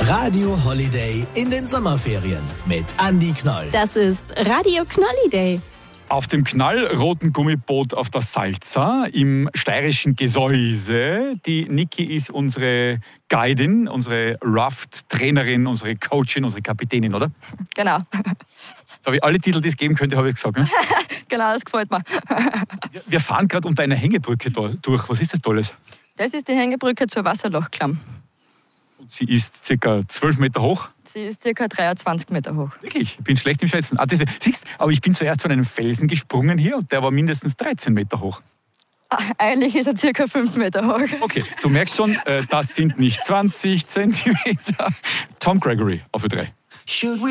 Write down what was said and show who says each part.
Speaker 1: Radio Holiday in den Sommerferien mit Andi Knoll.
Speaker 2: Das ist Radio Knolliday.
Speaker 3: Auf dem knallroten Gummiboot auf der Salza im steirischen Gesäuse. Die Niki ist unsere Guidin, unsere Raft-Trainerin, unsere Coachin, unsere Kapitänin, oder?
Speaker 4: Genau.
Speaker 3: Jetzt habe ich alle Titel, die es geben könnte, habe ich gesagt. Ne?
Speaker 4: Genau, das gefällt mir.
Speaker 3: Wir fahren gerade unter einer Hängebrücke da durch. Was ist das Tolles?
Speaker 4: Das ist die Hängebrücke zur Wasserlochklamm.
Speaker 3: Und sie ist ca. 12 Meter hoch.
Speaker 4: Sie ist ca. 23 Meter hoch.
Speaker 3: Wirklich? Ich bin schlecht im Schätzen. Siehst, aber ich bin zuerst von einem Felsen gesprungen hier und der war mindestens 13 Meter hoch.
Speaker 4: Eigentlich ist er ca. 5 Meter hoch.
Speaker 3: Okay, du merkst schon, das sind nicht 20 Zentimeter. Tom Gregory auf 3.